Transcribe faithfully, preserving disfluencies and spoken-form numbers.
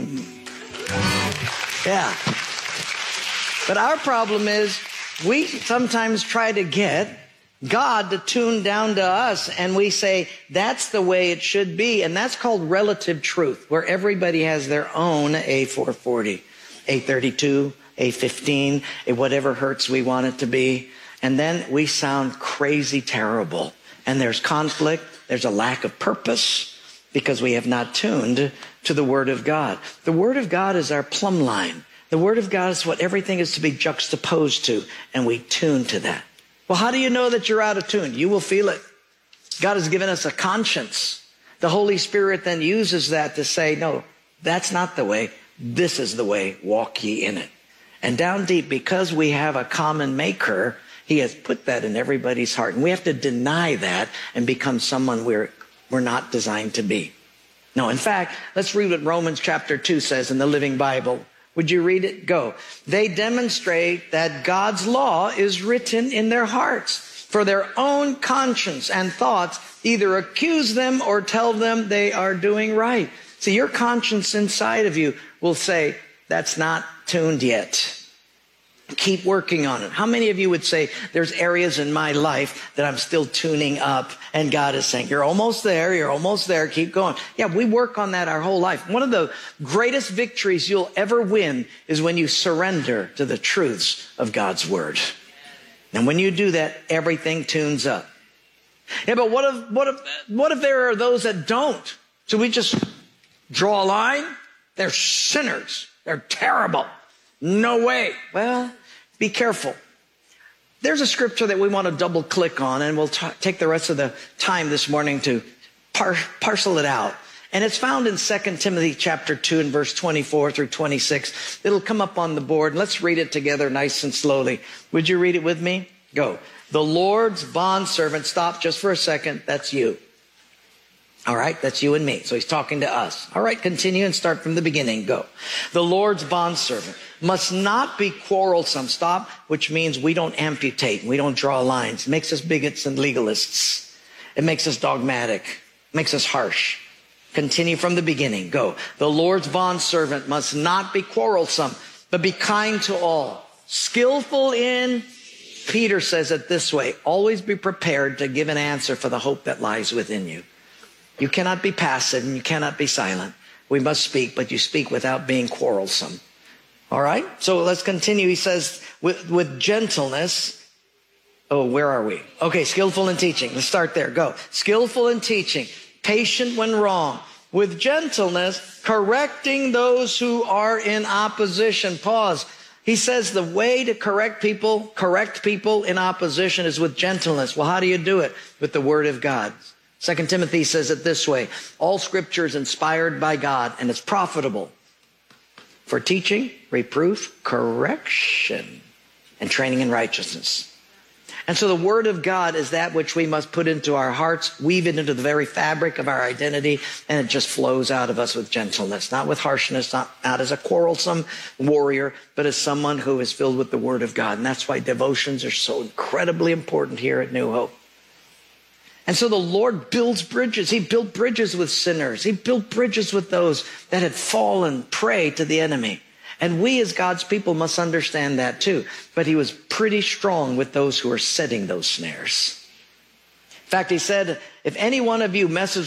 Yeah. But our problem is we sometimes try to get God to tune down to us, and we say that's the way it should be. And that's called relative truth, where everybody has their own A four forty, A thirty-two, A fifteen, a whatever hertz we want it to be. And then we sound crazy terrible. And there's conflict. There's a lack of purpose because we have not tuned to the Word of God. The Word of God is our plumb line. The Word of God is what everything is to be juxtaposed to, and we tune to that. Well, how do you know that you're out of tune? You will feel it. God has given us a conscience. The Holy Spirit then uses that to say, no, that's not the way. This is the way. Walk ye in it. And down deep, because we have a common maker, He has put that in everybody's heart. And we have to deny that and become someone we're, we're not designed to be. No, in fact, let's read what Romans chapter two says in the Living Bible. Would you read it? Go. They demonstrate that God's law is written in their hearts, for their own conscience and thoughts either accuse them or tell them they are doing right. See, your conscience inside of you will say, that's not tuned yet. Keep working on it. How many of you would say there's areas in my life that I'm still tuning up, and God is saying, you're almost there, you're almost there, keep going. Yeah, we work on that our whole life. One of the greatest victories you'll ever win is when you surrender to the truths of God's Word. And when you do that, everything tunes up. Yeah, but what if, what if, what if there are those that don't? So we just draw a line? They're sinners. They're terrible. No way. Well, be careful. There's a scripture that we want to double click on, and we'll t- take the rest of the time this morning to par- parcel it out. And it's found in Second Timothy chapter two and verse twenty-four through twenty-six. It'll come up on the board. Let's read it together nice and slowly. Would you read it with me? Go. The Lord's bondservant. Stop just for a second. That's you. All right, that's you and me. So he's talking to us. All right, continue and start from the beginning. Go. The Lord's bondservant must not be quarrelsome. Stop, which means we don't amputate. We don't draw lines. It makes us bigots and legalists. It makes us dogmatic. It makes us harsh. Continue from the beginning. Go. The Lord's bondservant must not be quarrelsome, but be kind to all. Skillful in, Peter says it this way, always be prepared to give an answer for the hope that lies within you. You cannot be passive and you cannot be silent. We must speak, but you speak without being quarrelsome. All right? So let's continue. He says, with, with gentleness. Oh, where are we? Okay, skillful in teaching. Let's start there. Go. Skillful in teaching. Patient when wrong. With gentleness, correcting those who are in opposition. Pause. He says the way to correct people, correct people in opposition is with gentleness. Well, how do you do it? With the Word of God. Second Timothy says it this way, all scripture is inspired by God and it's profitable for teaching, reproof, correction, and training in righteousness. And so the Word of God is that which we must put into our hearts, weave it into the very fabric of our identity, and it just flows out of us with gentleness, not with harshness, not, not as a quarrelsome warrior, but as someone who is filled with the Word of God. And that's why devotions are so incredibly important here at New Hope. And so the Lord builds bridges. He built bridges with sinners. He built bridges with those that had fallen prey to the enemy. And we as God's people must understand that too. But he was pretty strong with those who are setting those snares. In fact, he said, if any one of you messes